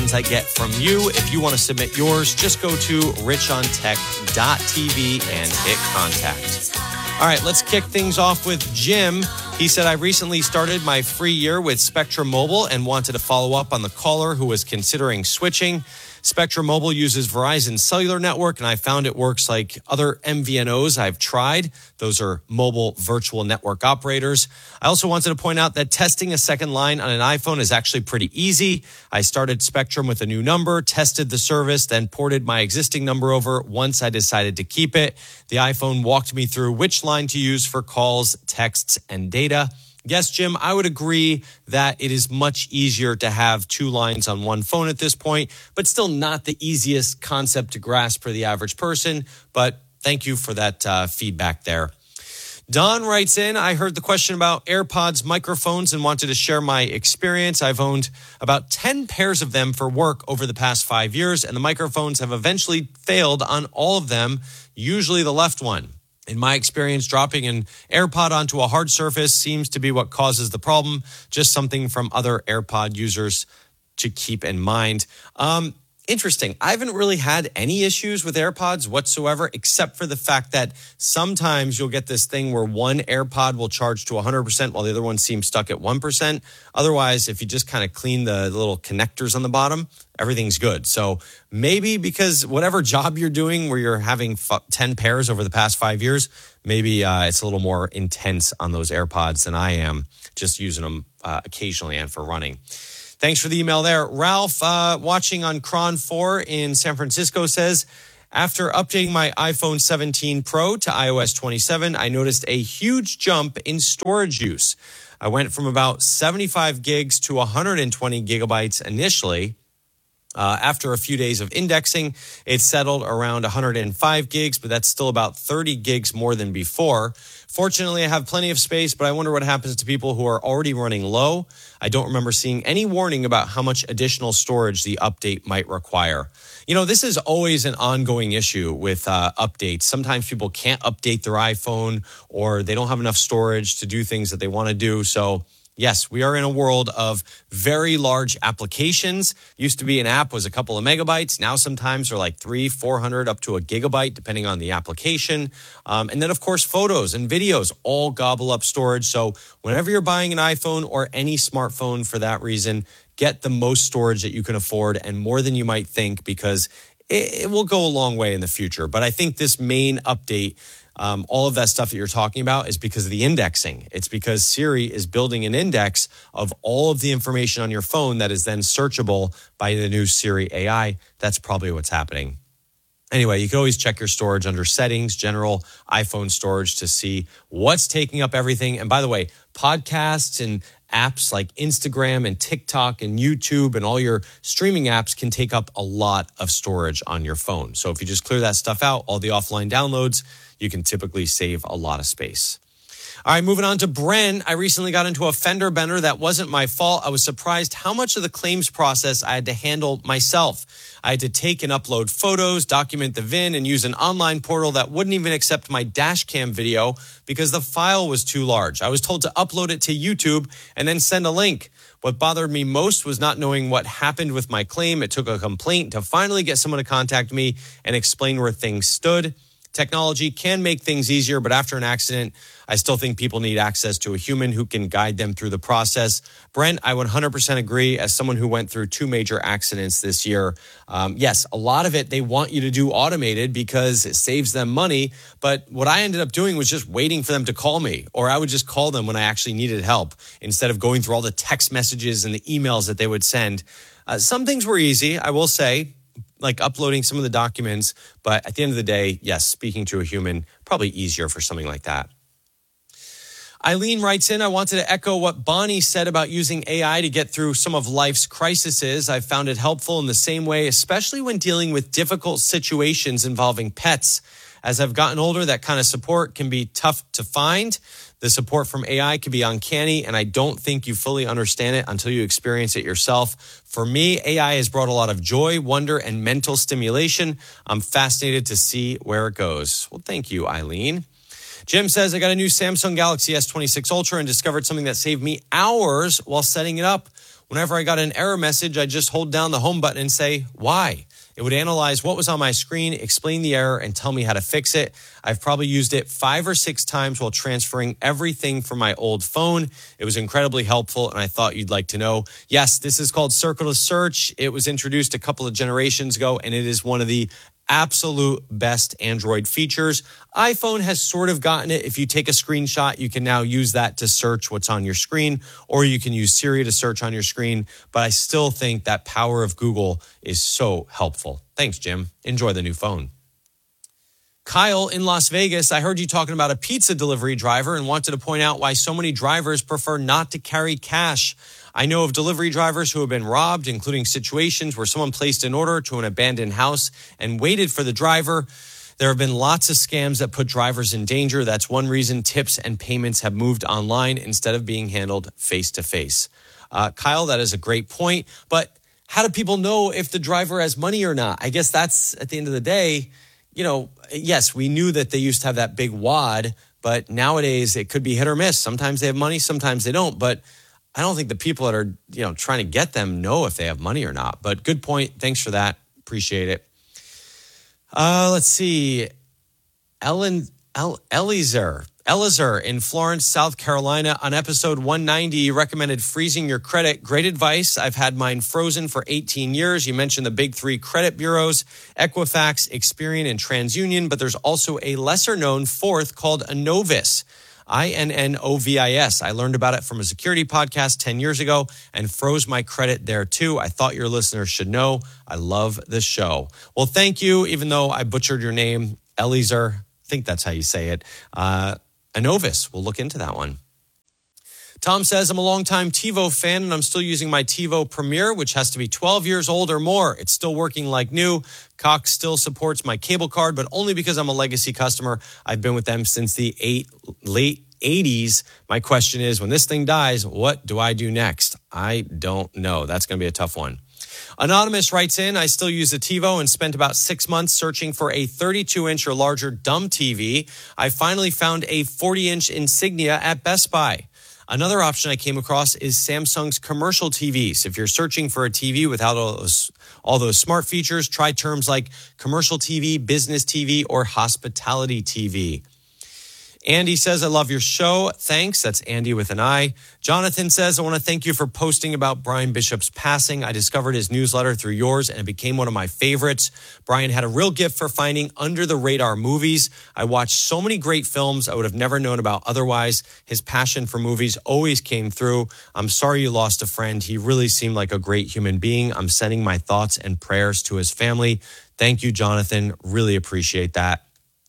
ones I get from you. If you want to submit yours, just go to richontech.tv and hit contact. All right, let's kick things off with Jim. He said, I recently started my free year with Spectrum Mobile and wanted to follow up on the caller who was considering switching. Spectrum Mobile uses Verizon's cellular network, and I found it works like other MVNOs I've tried. Those are mobile virtual network operators. I also wanted to point out that testing a second line on an iPhone is actually pretty easy. I started Spectrum with a new number, tested the service, then ported my existing number over once I decided to keep it. The iPhone walked me through which line to use for calls, texts, and data. Yes, Jim, I would agree that it is much easier to have two lines on one phone at this point, but still not the easiest concept to grasp for the average person. But thank you for that feedback there. Don writes in, I heard the question about AirPods microphones and wanted to share my experience. I've owned about 10 pairs of them for work over the past 5 years, and the microphones have eventually failed on all of them, usually the left one. In my experience, dropping an AirPod onto a hard surface seems to be what causes the problem. Just something from other AirPod users to keep in mind. Interesting. I haven't really had any issues with AirPods whatsoever, except for the fact that sometimes you'll get this thing where one AirPod will charge to 100% while the other one seems stuck at 1%. Otherwise, if you just kind of clean the little connectors on the bottom, everything's good. So maybe because whatever job you're doing where you're having 10 pairs over the past 5 years, maybe it's a little more intense on those AirPods than I am, just using them occasionally and for running. Thanks for the email there. Ralph, watching on Cron 4 in San Francisco, says, after updating my iPhone 17 Pro to iOS 27, I noticed a huge jump in storage use. I went from about 75 gigs to 120 gigabytes initially. After a few days of indexing, it settled around 105 gigs, but that's still about 30 gigs more than before. Fortunately, I have plenty of space, but I wonder what happens to people who are already running low. I don't remember seeing any warning about how much additional storage the update might require. You know, this is always an ongoing issue with updates. Sometimes people can't update their iPhone or they don't have enough storage to do things that they want to do. So yes, we are in a world of very large applications. Used to be an app was a couple of megabytes. Now sometimes they're like 300-400 up to a gigabyte, depending on the application. And then, of course, photos and videos all gobble up storage. So whenever you're buying an iPhone or any smartphone for that reason, get the most storage that you can afford and more than you might think, because it will go a long way in the future. But I think this main update, all of that stuff that you're talking about, is because of the indexing. It's because Siri is building an index of all of the information on your phone that is then searchable by the new Siri AI. That's probably what's happening. Anyway, you can always check your storage under settings, general iPhone storage, to see what's taking up everything. And by the way, podcasts and apps like Instagram and TikTok and YouTube and all your streaming apps can take up a lot of storage on your phone. So if you just clear that stuff out, all the offline downloads, you can typically save a lot of space. All right, moving on to Bren. I recently got into a fender bender that wasn't my fault. I was surprised how much of the claims process I had to handle myself. I had to take and upload photos, document the VIN, and use an online portal that wouldn't even accept my dash cam video because the file was too large. I was told to upload it to YouTube and then send a link. What bothered me most was not knowing what happened with my claim. It took a complaint to finally get someone to contact me and explain where things stood. Technology can make things easier, but after an accident, I still think people need access to a human who can guide them through the process. Brent, I 100% agree. As someone who went through 2 major accidents this year, yes, a lot of it they want you to do automated because it saves them money. But what I ended up doing was just waiting for them to call me, or I would just call them when I actually needed help instead of going through all the text messages and the emails that they would send. Some things were easy, I will say, like uploading some of the documents. But at the end of the day, yes, speaking to a human, probably easier for something like that. Eileen writes in, I wanted to echo what Bonnie said about using AI to get through some of life's crises. I've found it helpful in the same way, especially when dealing with difficult situations involving pets. As I've gotten older, that kind of support can be tough to find. The support from AI can be uncanny, and I don't think you fully understand it until you experience it yourself. For me, AI has brought a lot of joy, wonder, and mental stimulation. I'm fascinated to see where it goes. Well, thank you, Eileen. Jim says, I got a new Samsung Galaxy S26 Ultra and discovered something that saved me hours while setting it up. Whenever I got an error message, I just hold down the home button and say, why? It would analyze what was on my screen, explain the error, and tell me how to fix it. I've probably used it 5 or 6 times while transferring everything from my old phone. It was incredibly helpful, and I thought you'd like to know. Yes, this is called Circle to Search. It was introduced a couple of generations ago, and it is one of the absolute best Android features. iPhone has sort of gotten it. If you take a screenshot, you can now use that to search what's on your screen, or you can use Siri to search on your screen. But I still think that power of Google is so helpful. Thanks, Jim. Enjoy the new phone. Kyle in Las Vegas, I heard you talking about a pizza delivery driver and wanted to point out why so many drivers prefer not to carry cash. I know of delivery drivers who have been robbed, including situations where someone placed an order to an abandoned house and waited for the driver. There have been lots of scams that put drivers in danger. That's one reason tips and payments have moved online instead of being handled face-to-face. Kyle, that is a great point. But how do people know if the driver has money or not? I guess that's, at the end of the day, yes, we knew that they used to have that big wad, but nowadays it could be hit or miss. Sometimes they have money, sometimes they don't. But I don't think the people that are, trying to get them know if they have money or not. But good point. Thanks for that. Appreciate it. Let's see. Eliezer in Florence, South Carolina. On episode 190, you recommended freezing your credit. Great advice. I've had mine frozen for 18 years. You mentioned the big 3 credit bureaus, Equifax, Experian, and TransUnion, but there's also a lesser-known fourth called Innovis. Innovis. I learned about it from a security podcast 10 years ago and froze my credit there too. I thought your listeners should know. I love the show. Well, thank you, even though I butchered your name, Eliezer. I think that's how you say it. Innovis. We'll look into that one. Tom says, I'm a longtime TiVo fan and I'm still using my TiVo Premier, which has to be 12 years old or more. It's still working like new. Cox still supports my cable card, but only because I'm a legacy customer. I've been with them since the late 80s. My question is, when this thing dies, what do I do next? I don't know. That's going to be a tough one. Anonymous writes in, I still use a TiVo and spent about 6 months searching for a 32-inch or larger dumb TV. I finally found a 40-inch Insignia at Best Buy. Another option I came across is Samsung's commercial TVs. If you're searching for a TV without all those smart features, try terms like commercial TV, business TV, or hospitality TV. Andy says, I love your show. Thanks. That's Andy with an I. Jonathan says, I want to thank you for posting about Brian Bishop's passing. I discovered his newsletter through yours and it became one of my favorites. Brian had a real gift for finding under-the-radar movies. I watched so many great films I would have never known about otherwise. His passion for movies always came through. I'm sorry you lost a friend. He really seemed like a great human being. I'm sending my thoughts and prayers to his family. Thank you, Jonathan. Really appreciate that.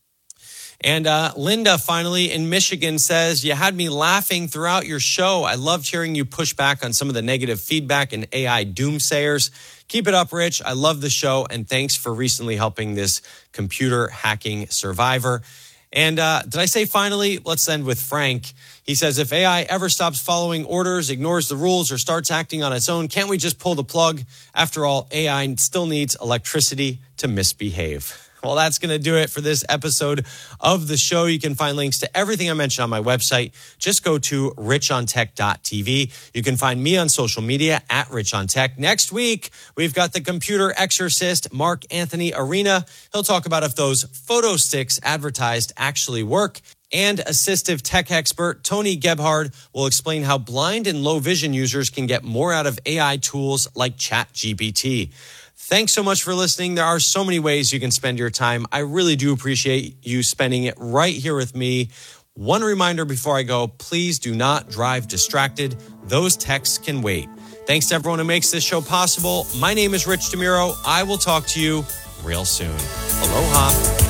And Linda, finally, in Michigan says, you had me laughing throughout your show. I loved hearing you push back on some of the negative feedback and AI doomsayers. Keep it up, Rich. I love the show. And thanks for recently helping this computer hacking survivor. And did I say finally? Let's end with Frank. He says, if AI ever stops following orders, ignores the rules, or starts acting on its own, can't we just pull the plug? After all, AI still needs electricity to misbehave. Well, that's going to do it for this episode of the show. You can find links to everything I mentioned on my website. Just go to richontech.tv. You can find me on social media at richontech. Next week, we've got the computer exorcist, Mark Anthony Arena. He'll talk about if those photo sticks advertised actually work. And assistive tech expert Tony Gebhard will explain how blind and low vision users can get more out of AI tools like ChatGPT. Thanks so much for listening. There are so many ways you can spend your time. I really do appreciate you spending it right here with me. One reminder before I go, please do not drive distracted. Those texts can wait. Thanks to everyone who makes this show possible. My name is Rich DeMuro. I will talk to you real soon. Aloha.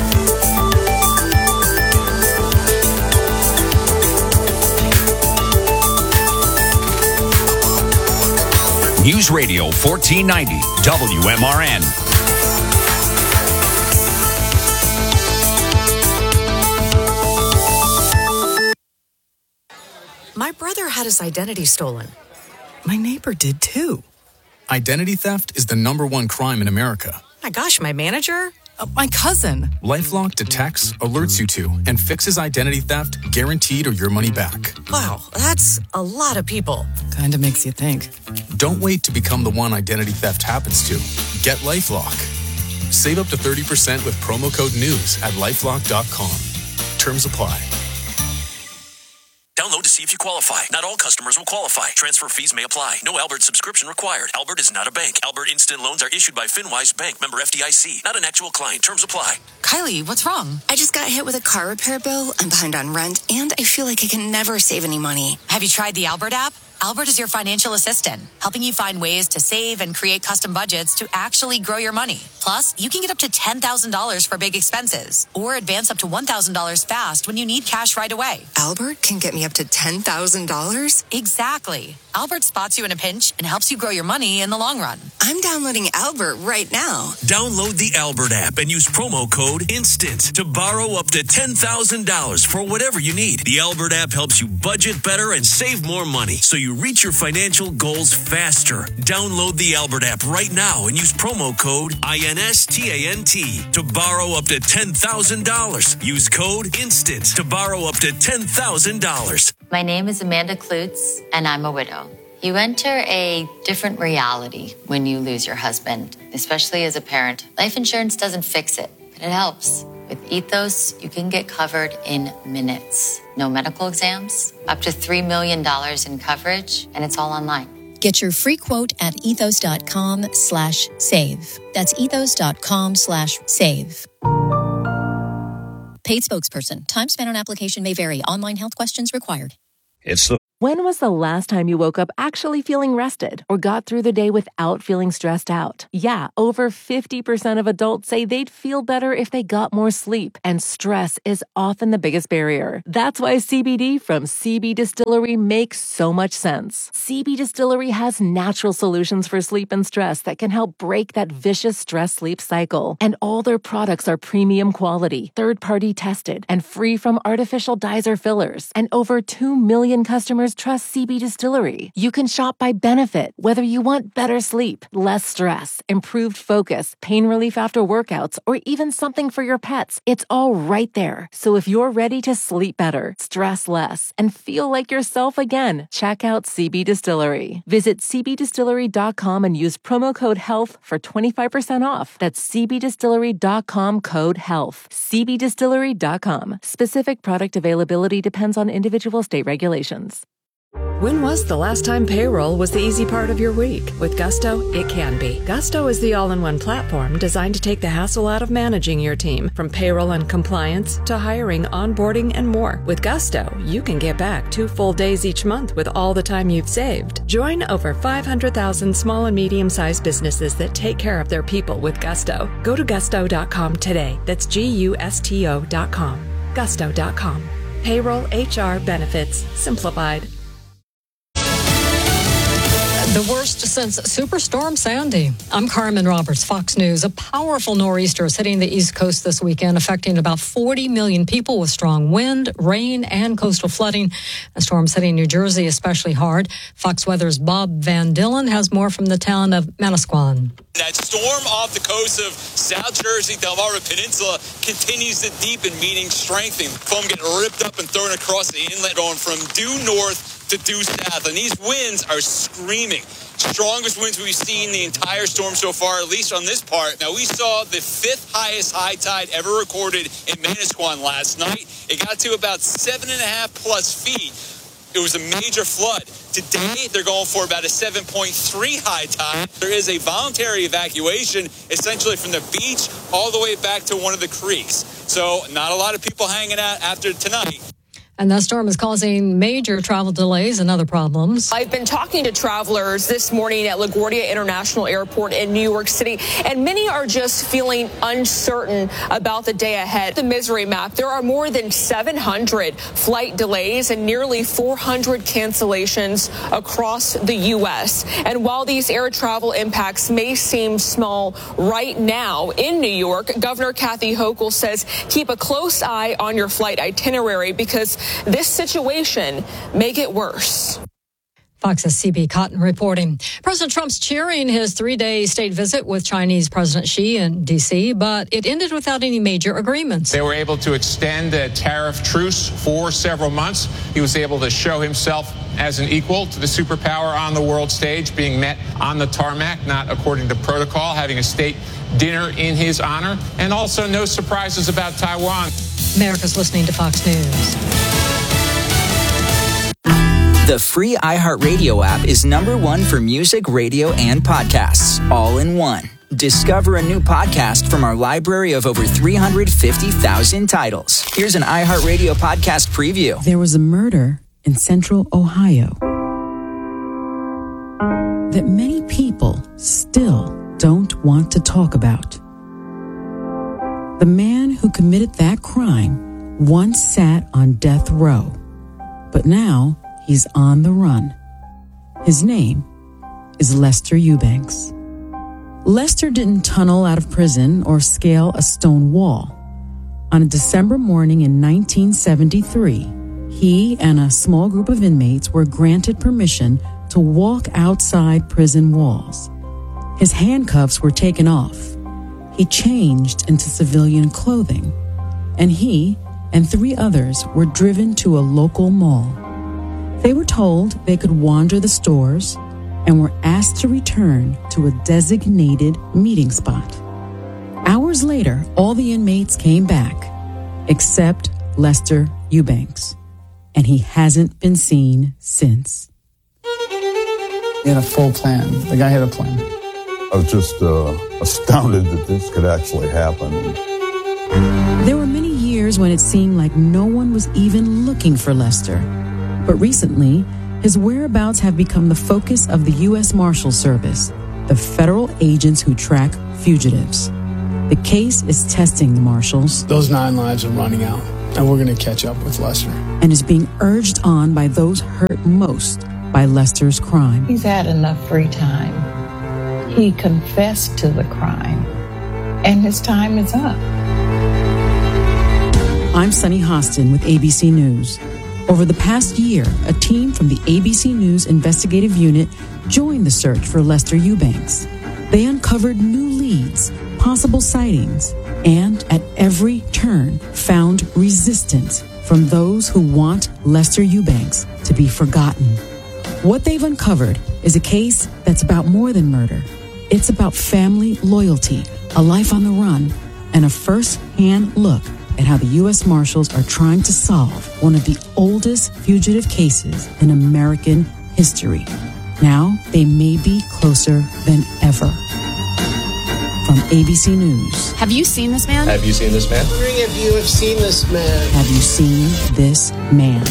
News Radio 1490 WMRN. My brother had his identity stolen. My neighbor did too. Identity theft is the #1 crime in America. My gosh, my manager? My cousin. LifeLock detects, alerts you to, and fixes identity theft, guaranteed or your money back. Wow, that's a lot of people. Kinda makes you think. Don't wait to become the one identity theft happens to. Get LifeLock. Save up to 30% with promo code NEWS at LifeLock.com. Terms apply. Download to see if you qualify. Not all customers will qualify. Transfer fees may apply. No Albert subscription required. Albert is not a bank. Albert Instant Loans are issued by FinWise Bank, member FDIC. Not an actual client. Terms apply. Kylie, what's wrong? I just got hit with a car repair bill. I'm behind on rent, and I feel like I can never save any money. Have you tried the Albert app? Albert is your financial assistant, helping you find ways to save and create custom budgets to actually grow your money. Plus, you can get up to $10,000 for big expenses or advance up to $1,000 fast when you need cash right away. Albert can get me up to $10,000? Exactly. Albert spots you in a pinch and helps you grow your money in the long run. I'm downloading Albert right now. Download the Albert app and use promo code INSTANT to borrow up to $10,000 for whatever you need. The Albert app helps you budget better and save more money so you reach your financial goals faster. Download the Albert app right now and use promo code INSTANT to borrow up to $10,000. Use code INSTANT to borrow up to $10,000. My name is Amanda Klutz, and I'm a widow. You enter a different reality when you lose your husband, especially as a parent. Life insurance doesn't fix it, but it helps. With Ethos, you can get covered in minutes. No medical exams, up to $3 million in coverage, and it's all online. Get your free quote at ethos.com/save. That's ethos.com/save. Paid spokesperson. Time spent on application may vary. Online health questions required. When was the last time you woke up actually feeling rested or got through the day without feeling stressed out? Yeah, over 50% of adults say they'd feel better if they got more sleep, and stress is often the biggest barrier. That's why CBD from CB Distillery makes so much sense. CB Distillery has natural solutions for sleep and stress that can help break that vicious stress-sleep cycle. And all their products are premium quality, third-party tested, and free from artificial dyes or fillers. And over 2 million customers trust CB Distillery. You can shop by benefit, whether you want better sleep, less stress, improved focus, pain relief after workouts, or even something for your pets. It's all right there. So if you're ready to sleep better, stress less, and feel like yourself again, check out CB Distillery. Visit cbdistillery.com and use promo code HEALTH for 25% off. That's cbdistillery.com code HEALTH. cbdistillery.com. Specific product availability depends on individual state regulations. When was the last time payroll was the easy part of your week? With Gusto, it can be. Gusto is the all-in-one platform designed to take the hassle out of managing your team, from payroll and compliance to hiring, onboarding, and more. With Gusto, you can get back 2 full days each month with all the time you've saved. Join over 500,000 small and medium-sized businesses that take care of their people with Gusto. Go to gusto.com today. That's GUSTO.com. Gusto.com. Payroll, HR, benefits, simplified. The worst since Superstorm Sandy. I'm Carmen Roberts, Fox News. A powerful nor'easter is hitting the East Coast this weekend, affecting about 40 million people with strong wind, rain, and coastal flooding. The storm's hitting New Jersey especially hard. Fox Weather's Bob Van Dillen has more from the town of Manasquan. That storm off the coast of South Jersey, Delmarva Peninsula, continues to deepen, meaning strengthening. Foam getting ripped up and thrown across the inlet, going from due north to due south. And these winds are screaming. Strongest winds we've seen the entire storm so far, at least on this part. Now, we saw the 5th highest high tide ever recorded in Manasquan last night. It got to about 7.5 plus feet. It was a major flood. Today, they're going for about a 7.3 high tide. There is a voluntary evacuation, essentially from the beach all the way back to one of the creeks. So not a lot of people hanging out after tonight. And that storm is causing major travel delays and other problems. I've been talking to travelers this morning at LaGuardia International Airport in New York City, and many are just feeling uncertain about the day ahead. The misery map, there are more than 700 flight delays and nearly 400 cancellations across the U.S. And while these air travel impacts may seem small right now in New York, Governor Kathy Hochul says keep a close eye on your flight itinerary because this situation may get worse. Fox's CB Cotton reporting. President Trump's cheering his 3-day state visit with Chinese President Xi in D.C., but it ended without any major agreements. They were able to extend a tariff truce for several months. He was able to show himself as an equal to the superpower on the world stage, being met on the tarmac, not according to protocol, having a state dinner in his honor, and also no surprises about Taiwan. America's listening to Fox News. The free iHeartRadio app is #1 for music, radio, and podcasts, all in one. Discover a new podcast from our library of over 350,000 titles. Here's an iHeartRadio podcast preview. There was a murder in central Ohio that many people still don't want to talk about. The man who committed that crime once sat on death row, but now he's on the run. His name is Lester Eubanks. Lester didn't tunnel out of prison or scale a stone wall. On a December morning in 1973, he and a small group of inmates were granted permission to walk outside prison walls. His handcuffs were taken off. He changed into civilian clothing, and he and 3 others were driven to a local mall. They were told they could wander the stores and were asked to return to a designated meeting spot. Hours later, all the inmates came back, except Lester Eubanks, and he hasn't been seen since. He had a full plan. The guy had a plan. I was just astounded that this could actually happen. There were many years when it seemed like no one was even looking for Lester. But recently, his whereabouts have become the focus of the U.S. Marshal Service, the federal agents who track fugitives. The case is testing the marshals. Those 9 lives are running out, and we're going to catch up with Lester. And is being urged on by those hurt most by Lester's crime. He's had enough free time. He confessed to the crime, and his time is up. I'm Sunny Hostin with ABC News. Over the past year, a team from the ABC News Investigative Unit joined the search for Lester Eubanks. They uncovered new leads, possible sightings, and at every turn found resistance from those who want Lester Eubanks to be forgotten. What they've uncovered is a case that's about more than murder. It's about family loyalty, a life on the run, and a first-hand look at how the U.S. Marshals are trying to solve one of the oldest fugitive cases in American history. Now, they may be closer than ever. From ABC News. Have you seen this man? Have you seen this man? Three of you have seen this man. Have you seen this man?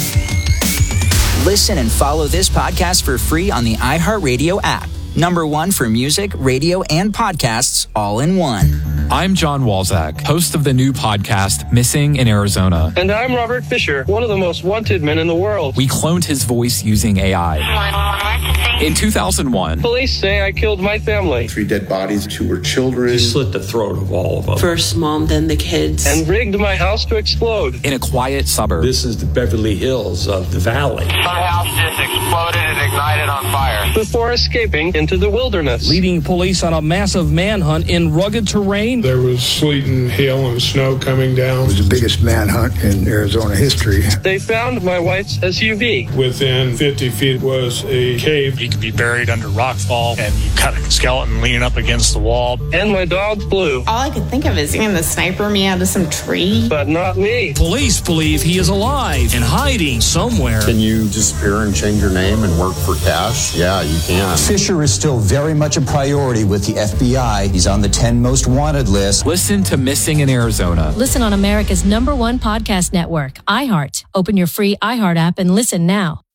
Listen and follow this podcast for free on the iHeartRadio app. #1 for music, radio, and podcasts, all in one. I'm John Walzak, host of the new podcast, Missing in Arizona. And I'm Robert Fisher, one of the most wanted men in the world. We cloned his voice using AI. In 2001, police say I killed my family. 3 dead bodies, 2 were children. He slit the throat of all of them. First mom, then the kids. And rigged my house to explode. In a quiet suburb. This is the Beverly Hills of the valley. Some house just exploded and ignited on fire. Before escaping into the wilderness. Leading police on a massive manhunt in rugged terrain. There was sleet and hail and snow coming down. It was the biggest manhunt in Arizona history. They found my wife's SUV. Within 50 feet was a cave. He could be buried under rockfall, and you cut a skeleton leaning up against the wall. And my dog Blue. All I could think of is seeing the sniper me out of some tree. But not me. Police believe he is alive and hiding somewhere. Can you disappear and change your name and work for cash? Yeah, you can. Fisher is still very much a priority with the FBI. He's on the 10 most wanted list. Listen to Missing in Arizona. Listen on America's #1 podcast network, iHeart. Open your free iHeart app and listen now.